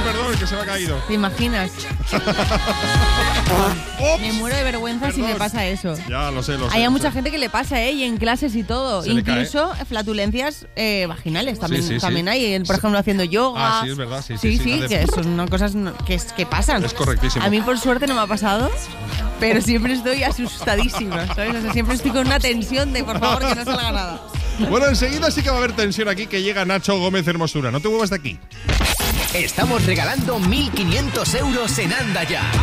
perdón, que se me ha caído. ¿Te imaginas? Me muero de vergüenza si me pasa eso. Ya, lo sé. Hay a mucha gente que le pasa, y en clases y todo. Se le cae. Incluso flatulencias vaginales también, Sí. también hay. Por ejemplo, haciendo yoga. Sí, es verdad. Sí, que son cosas que pasan. Es correctísimo. A mí, por suerte, no me ha pasado, pero siempre estoy asustadísima, ¿sabes? O sea, siempre estoy con una tensión de, por favor, que no salga nada. Bueno, enseguida sí que va a haber tensión aquí, que llega Nacho Gómez Hermosura. No te muevas de aquí. Estamos regalando 1.500 euros en Anda Ya.